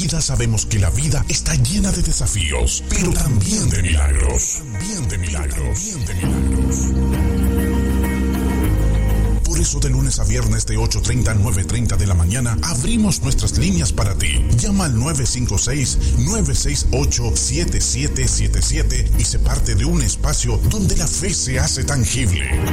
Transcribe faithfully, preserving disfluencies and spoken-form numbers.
Unidad sabemos que la vida está llena de desafíos, pero también de milagros. También de milagros. También de milagros. Por eso de lunes a viernes de ocho treinta a nueve treinta de la mañana abrimos nuestras líneas para ti. Llama al nueve cinco seis, nueve seis ocho, siete siete siete siete y sé parte de un espacio donde la fe se hace tangible.